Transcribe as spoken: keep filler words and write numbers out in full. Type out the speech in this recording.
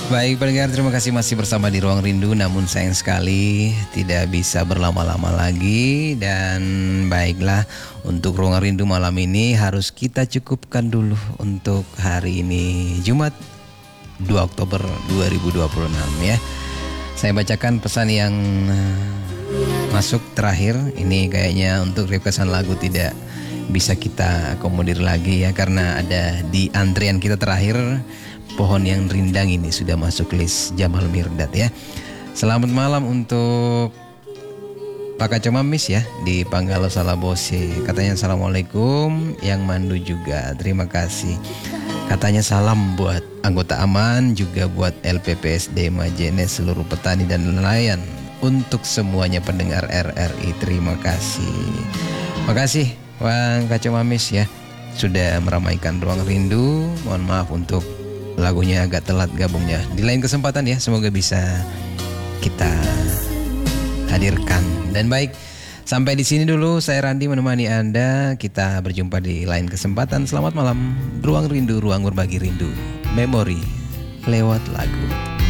Baik pendengar, terima kasih masih bersama di Ruang Rindu. Namun sayang sekali tidak bisa berlama-lama lagi. Dan baiklah, untuk Ruang Rindu malam ini harus kita cukupkan dulu untuk hari ini, Jumat dua Oktober dua ribu dua puluh enam ya. Saya bacakan pesan yang masuk terakhir. Ini kayaknya untuk requestan lagu tidak bisa kita akomodir lagi ya, karena ada di antrian kita terakhir. Pohon yang rindang ini sudah masuk list Jamal Mirdad ya. Selamat malam untuk Pak Kacomamis ya di Panggalo Salabose. Katanya assalamualaikum, yang mandu juga terima kasih. Katanya salam buat anggota aman, juga buat L P P S D Majene, seluruh petani dan nelayan, untuk semuanya pendengar R R I, terima kasih. Makasih Bang Kacomamis ya, sudah meramaikan Ruang Rindu. Mohon maaf untuk lagunya agak telat gabungnya. Di lain kesempatan ya, semoga bisa kita hadirkan. Dan baik, sampai di sini dulu saya Randi menemani Anda. Kita berjumpa di lain kesempatan. Selamat malam. Ruang Rindu, ruang berbagi rindu. Memori lewat lagu.